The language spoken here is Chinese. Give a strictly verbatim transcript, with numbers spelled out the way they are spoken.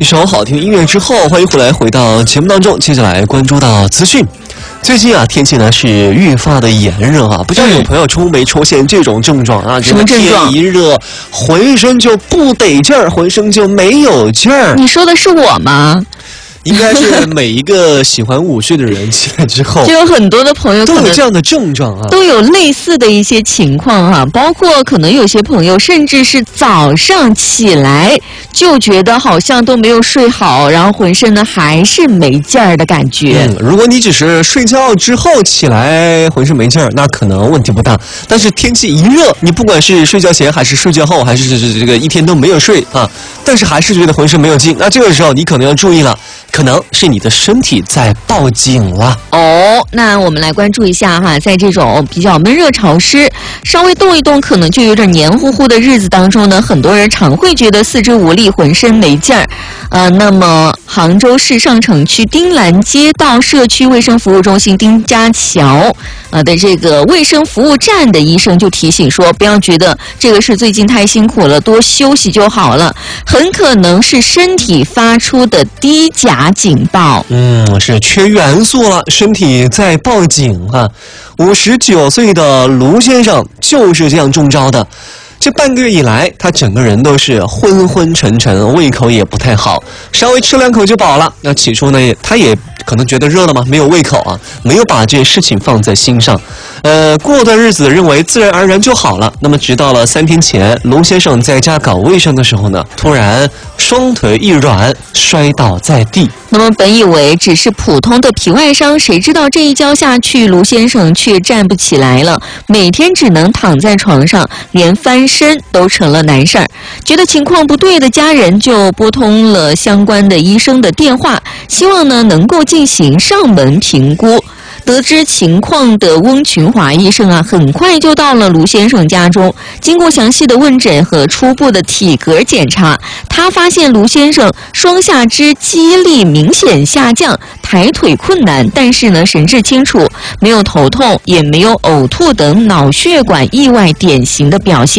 一首好听的音乐之后，欢迎回来，回到节目当中，接下来关注到资讯。最近啊，天气呢是愈发的炎热啊，不知道有朋友出没出现这种症状啊？ 什么症状？ 天一热，浑身就不得劲儿，浑身就没有劲儿。 你说的是我吗？ 应该是每一个喜欢午睡的人起来之后， 就有很多的朋友都有这样的症状啊， 都有类似的一些情况哈、啊，包括可能有些朋友甚至是早上起来就觉得好像都没有睡好，然后浑身呢还是没劲儿的感觉。 嗯，如果你只是睡觉之后起来浑身没劲儿，那可能问题不大。但是天气一热，你不管是睡觉前还是睡觉后，还是这个一天都没有睡啊，但是还是觉得浑身没有劲，那这个时候你可能要注意了。可能是你的身体在报警了哦。那我们来关注一下哈，在这种比较闷热潮湿、稍微动一动可能就有点黏糊糊的日子当中呢，很多人常会觉得四肢无力、浑身没劲儿。呃，那么杭州市上城区丁兰街道社区卫生服务中心丁家桥呃的这个卫生服务站的医生就提醒说，不要觉得这个是最近太辛苦了，多休息就好了，很可能是身体发出的低钾警报。 嗯，是缺元素了，身体在报警啊。五十九岁的卢先生就是这样中招的。这半个月以来，他整个人都是昏昏沉沉，胃口也不太好，稍微吃两口就饱了。那起初呢，他也可能觉得热了嘛，没有胃口啊，没有把这些事情放在心上。呃，过段日子认为自然而然就好了。那么直到了三天前，卢先生在家搞卫生的时候呢，突然双腿一软，摔倒在地。 那么本以为只是普通的皮外伤，谁知道这一跤下去，卢先生却站不起来了，每天只能躺在床上，连翻身都成了难事儿。觉得情况不对的家人就拨通了相关的医生的电话，希望呢能够进行上门评估。得知情况的翁群华医生啊，很快就到了卢先生家中。经过详细的问诊和初步的体格检查，他发现卢先生双下肢肌力明显下降，抬腿困难，但是呢神志清楚，没有头痛，也没有呕吐等脑血管意外典型的表现。